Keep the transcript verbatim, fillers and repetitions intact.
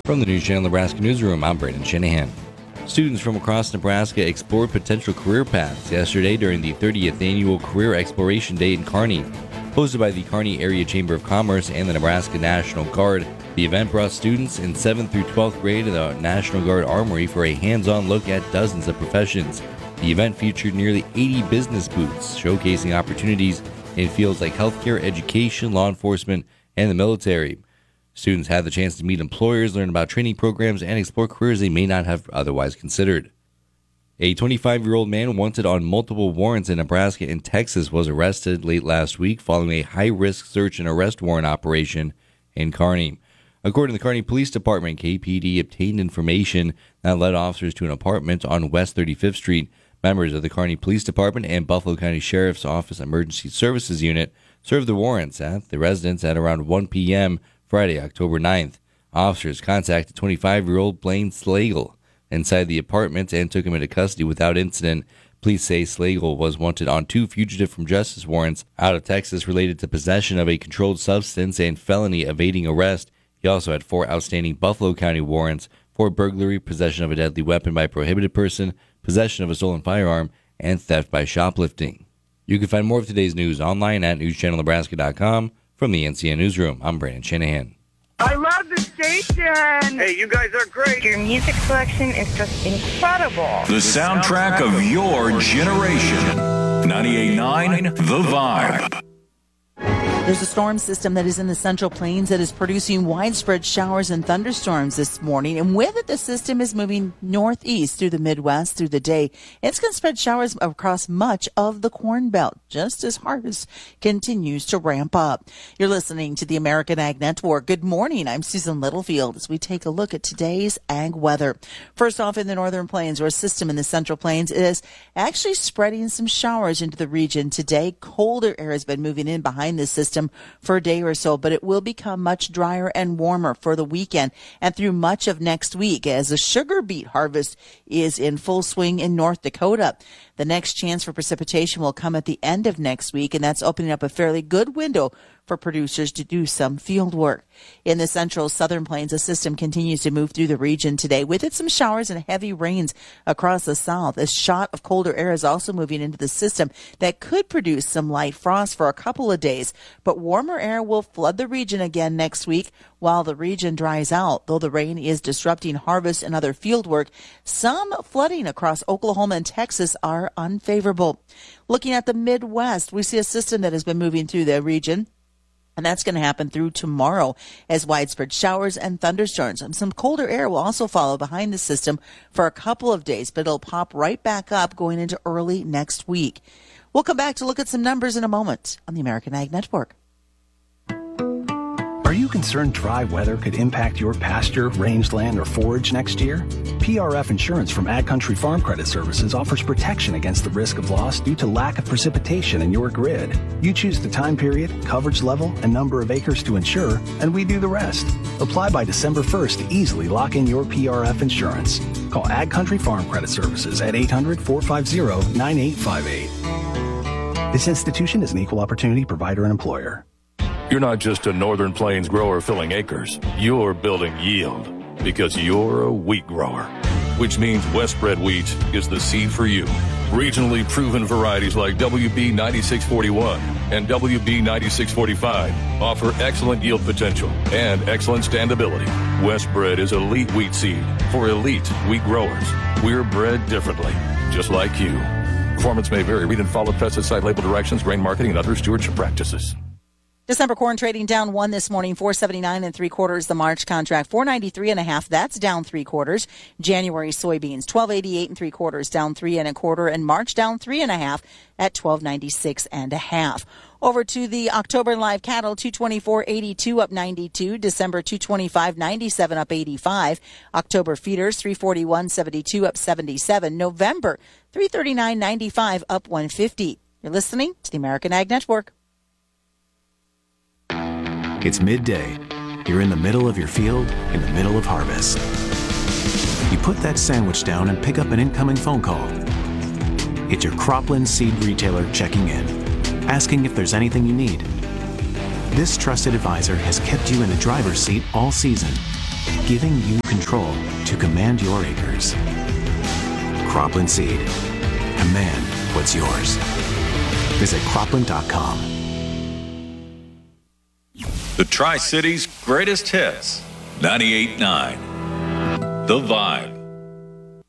From the News Channel Nebraska Newsroom, I'm Brandon Shanahan. Students from across Nebraska explored potential career paths yesterday during the thirtieth Annual Career Exploration Day in Kearney. Hosted by the Kearney Area Chamber of Commerce and the Nebraska National Guard, the event brought students in seventh through twelfth grade in the National Guard Armory for a hands-on look at dozens of professions. The event featured nearly eighty business booths, showcasing opportunities in fields like healthcare, education, law enforcement, and the military. Students had the chance to meet employers, learn about training programs, and explore careers they may not have otherwise considered. A twenty-five-year-old man wanted on multiple warrants in Nebraska and Texas was arrested late last week following a high-risk search and arrest warrant operation in Kearney. According to the Kearney Police Department, K P D obtained information that led officers to an apartment on West thirty-fifth Street. Members of the Kearney Police Department and Buffalo County Sheriff's Office Emergency Services Unit served the warrants at the residence at around one p.m. Friday, October ninth. Officers contacted twenty-five-year-old Blaine Slagle inside the apartment and took him into custody without incident. Police say Slagle was wanted on two fugitive from justice warrants out of Texas related to possession of a controlled substance and felony evading arrest. He also had four outstanding Buffalo County warrants for burglary, possession of a deadly weapon by a prohibited person, possession of a stolen firearm, and theft by shoplifting. You can find more of today's news online at news channel nebraska dot com. From the N C N Newsroom, I'm Brandon Shanahan. I love the station. Hey, you guys are great. Your music selection is just incredible. The soundtrack of your generation. ninety-eight point nine The Vibe. There's a storm system that is in the Central Plains that is producing widespread showers and thunderstorms this morning. And with it, the system is moving northeast through the Midwest through the day. It's going to spread showers across much of the Corn Belt, just as harvest continues to ramp up. You're listening to the American Ag Network. Good morning. I'm Susan Littlefield as we take a look at today's ag weather. First off, in the Northern Plains, or a system in the Central Plains is actually spreading some showers into the region today. Colder air has been moving in behind this system for a day or so, but it will become much drier and warmer for the weekend and through much of next week as the sugar beet harvest is in full swing in North Dakota. The next chance for precipitation will come at the end of next week, and that's opening up a fairly good window for producers to do some field work. In the central southern plains, a system continues to move through the region today. With it, some showers and heavy rains across the south. A shot of colder air is also moving into the system that could produce some light frost for a couple of days. But warmer air will flood the region again next week while the region dries out. Though the rain is disrupting harvest and other field work, some flooding across Oklahoma and Texas are unfavorable. Looking at the Midwest, we see a system that has been moving through the region. And that's going to happen through tomorrow as widespread showers and thunderstorms. And some colder air will also follow behind the system for a couple of days, but it'll pop right back up going into early next week. We'll come back to look at some numbers in a moment on the American Ag Network. Are you concerned dry weather could impact your pasture, rangeland, or forage next year? P R F Insurance from Ag Country Farm Credit Services offers protection against the risk of loss due to lack of precipitation in your grid. You choose the time period, coverage level, and number of acres to insure, and we do the rest. Apply by December first to easily lock in your P R F insurance. Call Ag Country Farm Credit Services at eight hundred, four five zero, nine eight five eight. This institution is an equal opportunity provider and employer. You're not just a Northern Plains grower filling acres. You're building yield because you're a wheat grower, which means Westbred wheat is the seed for you. Regionally proven varieties like W B ninety-six forty-one and W B ninety-six forty-five offer excellent yield potential and excellent standability. Westbred is elite wheat seed for elite wheat growers. We're bred differently, just like you. Performance may vary. Read and follow pesticide label directions, grain marketing, and other stewardship practices. December corn trading down one this morning, four seventy-nine and three quarters. The March contract, four ninety-three and a half. That's down three quarters. January soybeans, twelve eighty-eight and three quarters, down three and a quarter. And March down three and a half at twelve ninety-six and a half. Over to the October live cattle, two twenty-four eighty-two up ninety-two. December two twenty-five ninety-seven up eighty-five. October feeders, three forty-one seventy-two up seventy-seven. November three thirty-nine ninety-five up one fifty. You're listening to the American Ag Network. It's midday. You're in the middle of your field, in the middle of harvest. You put that sandwich down and pick up an incoming phone call. It's your Cropland seed retailer checking in, asking if there's anything you need. This trusted advisor has kept you in the driver's seat all season, giving you control to command your acres. Cropland Seed. Command what's yours. Visit cropland dot com. The Tri-Cities greatest hits. ninety-eight point nine The Vibe.